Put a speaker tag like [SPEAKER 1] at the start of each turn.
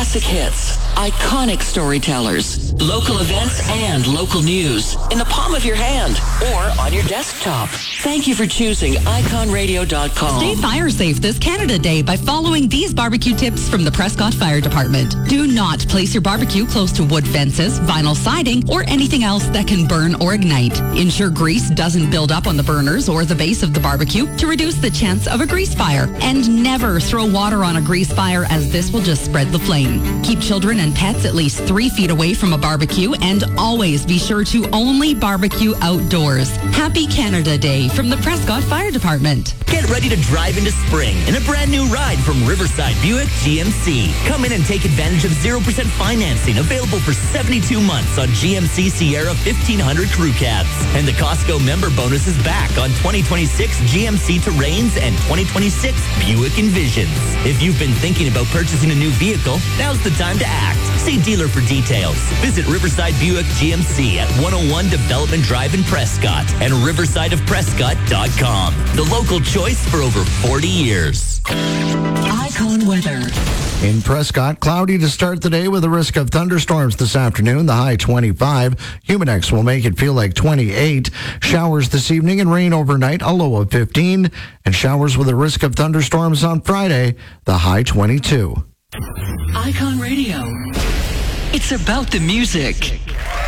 [SPEAKER 1] Classic hits, iconic storytellers, local events, and local news in the palm of your hand or on your desktop. Thank you for choosing iconradio.com.
[SPEAKER 2] Stay fire safe this Canada Day by following these barbecue tips from the Prescott Fire Department. Do not place your barbecue close to wood fences, vinyl siding, or anything else that can burn or ignite. Ensure grease doesn't build up on the burners or the base of the barbecue to reduce the chance of a grease fire. And never throw water on a grease fire, as this will just spread the flame. Keep children and pets at least 3 feet away from a barbecue, and always be sure to only barbecue outdoors. Happy Canada Day from the Prescott Fire Department.
[SPEAKER 3] Get ready to drive into spring in a brand new ride from Riverside Buick GMC. Come in and take advantage of 0% financing available for 72 months on GMC Sierra 1500 crew cabs. And the Costco member bonus is back on 2026 GMC Terrains and 2026 Buick Envisions. If you've been thinking about purchasing a new vehicle, now's the time to act. See dealer for details. Visit Riverside Buick GMC at 101 Development Drive in Prescott and riversideofprescott.com. The local choice for over 40 years.
[SPEAKER 1] Icon weather.
[SPEAKER 4] In Prescott, cloudy to start the day with a risk of thunderstorms this afternoon, the high 25. Humidex will make it feel like 28. Showers this evening and rain overnight, a low of 15. And showers with a risk of thunderstorms on Friday, the high 22.
[SPEAKER 1] Icon Radio. It's about the music.